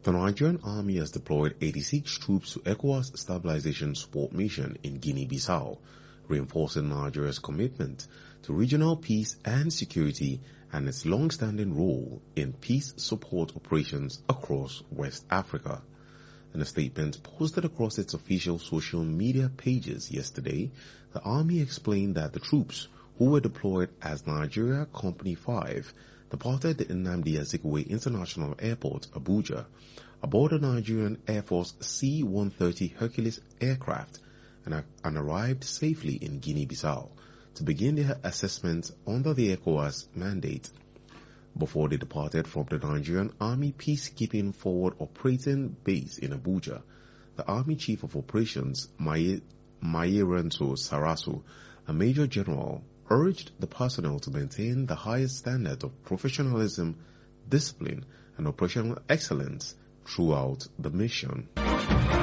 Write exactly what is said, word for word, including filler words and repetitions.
The Nigerian Army has deployed eighty-six troops to ECOWAS Stabilization Support Mission in Guinea-Bissau, reinforcing Nigeria's commitment to regional peace and security and its long-standing role in peace support operations across West Africa. In a statement posted across its official social media pages yesterday, the Army explained that the troops, who were deployed as Nigeria Company five, departed the Nnamdi Azikiwe International Airport, Abuja, aboard the Nigerian Air Force C one thirty Hercules aircraft and, and arrived safely in Guinea-Bissau to begin their assessment under the ECOWAS mandate. Before they departed from the Nigerian Army Peacekeeping Forward Operating Base in Abuja, the Army Chief of Operations, Maye, Mayeranto Sarasu, a Major General, urged the personnel to maintain the highest standard of professionalism, discipline, and operational excellence throughout the mission.